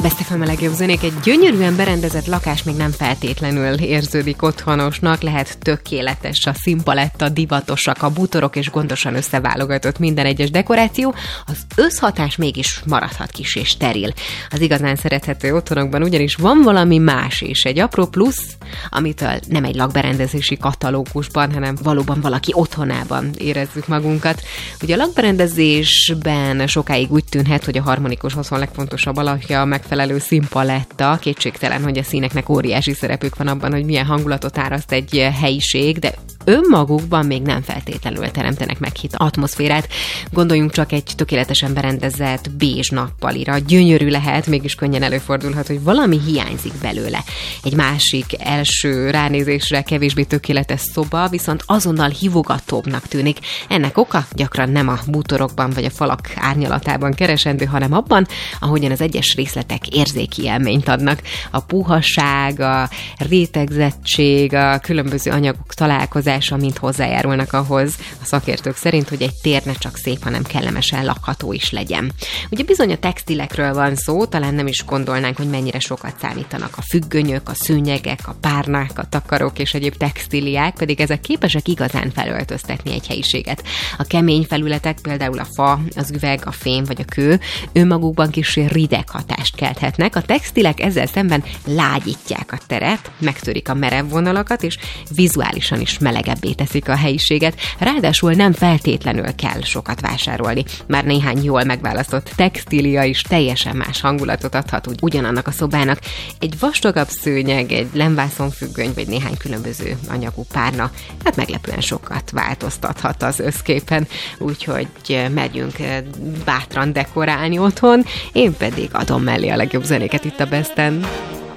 Best FM a legjobb zenék. Egy gyönyörűen berendezett lakás még nem feltétlenül érződik otthonosnak, lehet tökéletes a színpaletta, divatosak a bútorok és gondosan összeválogatott minden egyes dekoráció, az összhatás mégis maradhat kis és steril. Az igazán szerethető otthonokban ugyanis van valami más is, egy apró plusz, amitől nem egy lakberendezési katalógusban, hanem valóban valaki otthonában érezzük magunkat. Ugye a lakberendezésben sokáig úgy tűnhet, hogy a harmonikus otthon legfontosabb alakja a megfelelő színpaletta. Kétségtelen, hogy a színeknek óriási szerepük van abban, hogy milyen hangulatot áraszt egy helyiség, de önmagukban még nem feltétlenül teremtenek meg atmoszférát. Gondoljunk csak egy tökéletesen berendezett bézs nappalira. Gyönyörű lehet, mégis könnyen előfordulhat, hogy valami hiányzik belőle. Egy másik első ránézésre kevésbé tökéletes szoba, viszont azonnal hívogatóbbnak tűnik. Ennek oka gyakran nem a bútorokban vagy a falak árnyalatában keresendő, hanem abban, ahogyan az egyes részletek érzéki élményt adnak. A puhaság, a rétegzettség, a különböző anyagok találkozása mind hozzájárulnak ahhoz, a szakértők szerint, hogy egy tér ne csak szép, hanem kellemesen lakható is legyen. Ugye bizony a textilekről van szó, talán nem is gondolnánk, hogy mennyire sokat számítanak a függönyök, a szőnyegek, a párnák, a takarók és egyéb textíliák, pedig ezek képesek igazán felöltöztetni egy helyiséget. A kemény felületek, például a fa, az üveg, a fém vagy a kő önmagukban kissé rideg hatást kelthetnek. A textilek ezzel szemben lágyítják a teret, megtörik a merev vonalakat, és vizuálisan is melegebbé teszik a helyiséget. Ráadásul nem feltétlenül kell sokat vásárolni. Már néhány jól megválasztott textília is teljesen más hangulatot adhat ugyanannak a szobának. Egy vastagabb szőnyeg, egy lemvászonfüggöny, vagy néhány különböző anyagú párna, hát meglepően sokat változtathat az összképen, úgyhogy megyünk bátran dekorálni otthon, én pedig adom mellé a legjobb zenéket itt a Besten.